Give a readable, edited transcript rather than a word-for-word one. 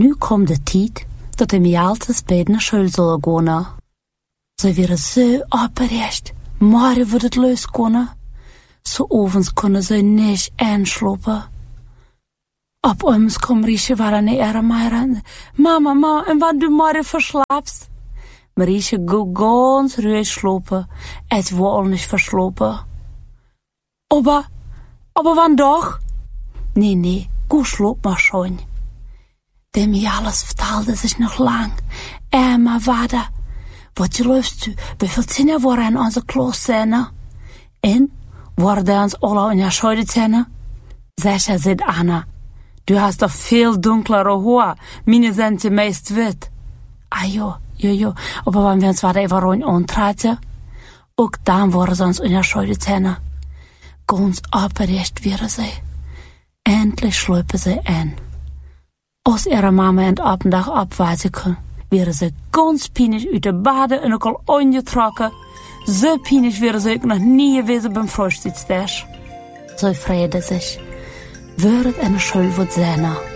Nu komt de tijd dat de mijaaltes bij naar school zullen gaan. Ze waren zo opgerecht, morgen wordt het leus kunnen. Zo ovens kunnen ze niet aanslopen. Op ons kwam Riesje waar aan de ere Mama, en wat doe morgen verslaapt? Maar Riesje go ganz ruhig slopen, het wil niet verslopen. Aber wann doch? Nee, go sloop maar schon. De Mialis vertaalde zich nog lang. Maar vader, wat gelooft u? Hoeveel zinnen worden in onze klooszinnen? En, worden ons alle in je schouderzinnen? Zeker, zegt Anna. Du hast doch veel dunklere Haar. Meine sind ja meist wit. Ah jo. Aber wenn wir uns weiter even rein antreten, ook dan worden ze ons in je schouderzinnen. Ganz opgerecht werden ze. Endlich schluipen ze in. Als ihre Mama en Abenddag abweisen können, wäre sie ganz peinlich uit de Bade und auch al angetrokken. So peinlich wäre sie noch nie gewesen beim Frühstückstisch. So freute sich. Wird eine Schule wird sein.